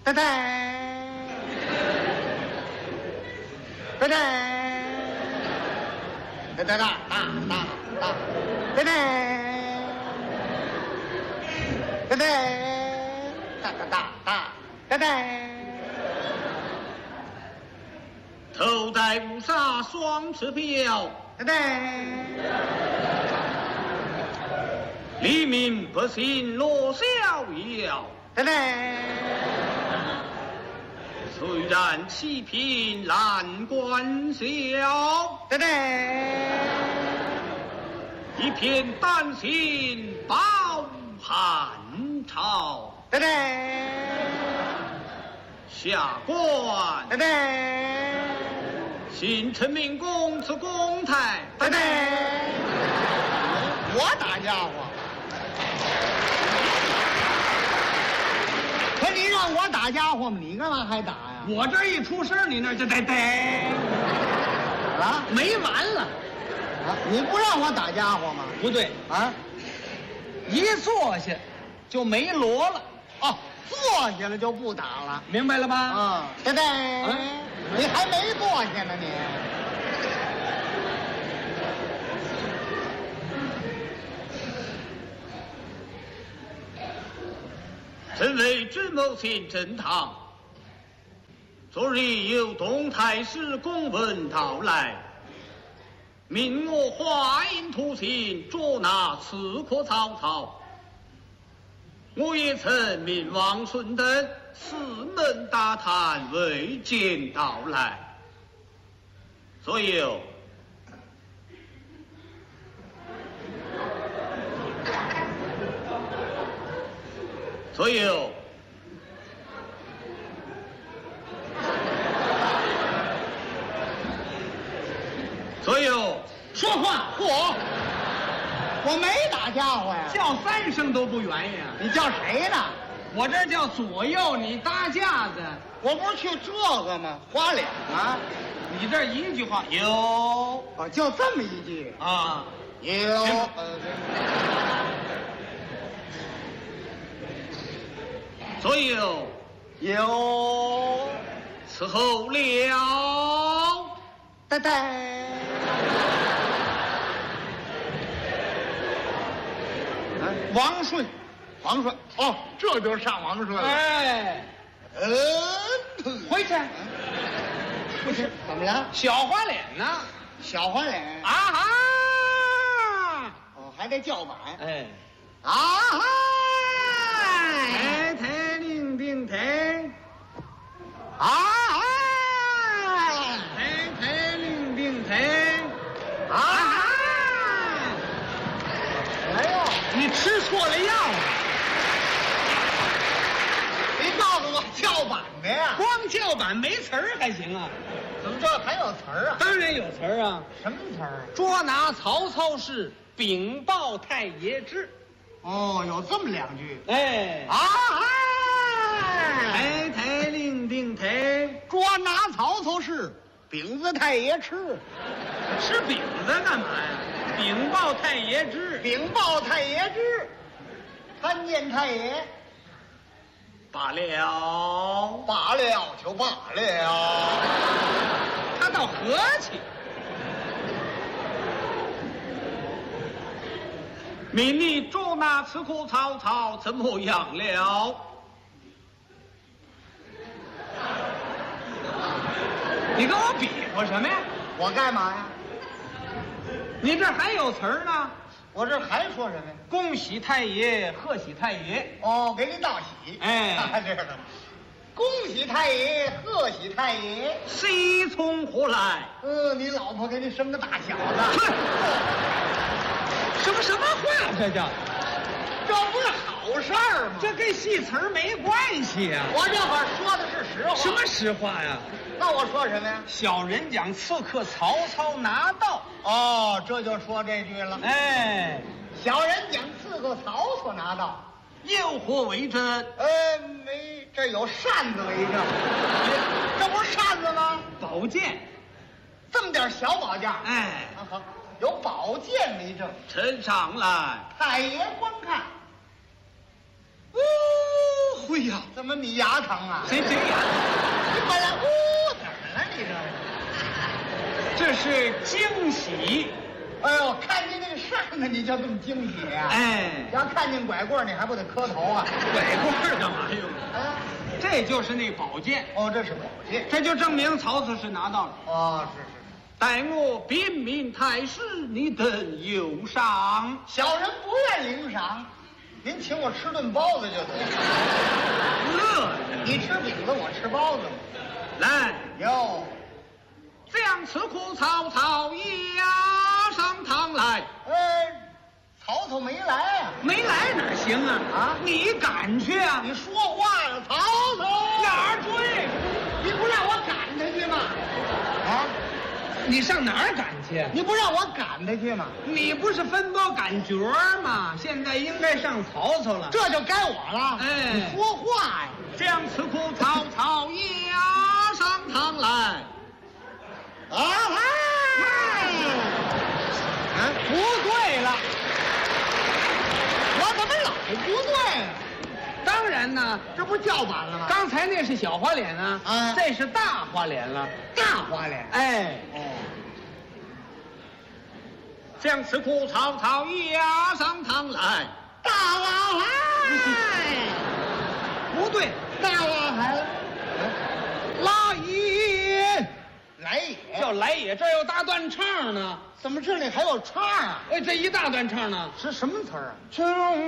哒哒哒哒哒哒哒哒哒哒哒哒哒哒哒哒哒哒。 头戴乌纱双翅飘， 哒哒。 黎民百姓乐逍遥， 哒哒。 虽然七品难关晓， 哒哒。 一片丹心报汉朝。 哒哒。 下官哒哒。 新臣民公赐公台。 哒哒。我打家伙，可你让我打家伙吗？你干嘛还打呀？ 我这一出声，你那就得得， 咋了？ 没完了。 啊，你不让我打家伙吗？ 不对， 啊， 一坐下就没锣了， 哦，坐下了就不打了。 明白了吧？ 啊，对对，你还没坐下呢，你。 臣为知谋县正堂，昨日有东太师公文到来，命我华阴图信捉拿刺客曹操。我也曾命王顺等四门打探，未见到来，所有所有说话， 我没打家伙呀。 叫3声都不愿意啊！ 你叫谁呢？ 我这叫左右你搭架子， 我不是去这个吗？花脸啊！ 你这一句话有哦，就这么一句。 啊， 有所有有， 伺候了。 哒哒。王顺，哦，这就是上王顺了。 哎，回去， 不是，怎么了？ 小花脸呢？ 小花脸啊哈！ 哦，还得叫板。 哎， 啊哈！ 抬抬领顶抬， 啊哈！ 抬抬领顶抬， 啊哈！哎呦， 你吃错了药了。 你告诉我叫板的呀？ 光叫板没词儿还行啊？ 怎么这还有词儿啊？ 当然有词儿啊！ 什么词儿？ 捉拿曹操时，禀报太爷知。 哦，有这么两句。 哎， 啊哈！ 抬抬领顶抬， 捉拿曹操时，饼子太爷吃。 吃饼子干嘛呀？禀报太爷知。 禀报太爷知，参见太爷。 罢了， 罢了就罢了。 他倒和气。命你捉拿刺客曹操，怎么样了？你跟我比划什么呀？ 我干嘛呀？ 你这还有词儿呢？ 我这还说什么呀？ 恭喜太爷，贺喜太爷。 哦，给你道喜。 哎这个，恭喜太爷，贺喜太爷。 谁从何来？ 你老婆给你生个大小子。 什么话这叫？ 这不是好事儿吗？ 这跟戏词儿没关系呀、 我这会儿说的是实话。 什么实话呀？ 那我说什么呀？ 小人讲刺客曹操拿到。 哦，这就说这句了。 哎， 小人讲刺客曹操拿到， 有何为证？ 没，这有扇子为证。这不是扇子吗？ 宝剑。 这么点小宝剑。 哎， 好，有宝剑为证。 呈上来。 太爷观看。 会呀，怎么你牙疼啊？ 谁呀？ 你本来怎么了你这是惊喜。 哎呦，看见那个扇子你就这么惊喜啊？ 哎， 要看见拐棍你还不得磕头啊？ 拐棍干嘛用？ 啊， 这就是那宝剑。 哦，这是宝剑， 这就证明曹操是拿到了。 哦，是。 待我禀明太师，你等有赏。 小人不愿领赏，您请我吃顿包子就得。 乐， 你吃饼子，我吃包子。 来， 哟， 将此苦曹操押上堂来。 曹操没来啊？ 没来哪行啊？ 啊， 你赶去啊？ 你说话呀，曹操哪儿追？ 你不让我赶他去吗？啊， 你上哪儿赶去？ 你不让我赶他去吗？ 你不是分拨赶角吗？现在应该上曹操了。 这就该我了。 哎， 你说话呀！ 将此苦曹操押上堂来。 啊嗨！ 不对了， 我怎么老不对啊？ 当然呢， 这不叫板了吗？ 刚才那是小花脸啊， 啊这是大花脸了。 大花脸。 哎， 哦， 将此苦曹操押上堂来。 大老海。 不对， 大老海。 拉野来也叫来也，这儿有大段唱呢。 怎么这里还有唱啊？ 哎，这一大段唱呢， 是什么词儿啊？ 春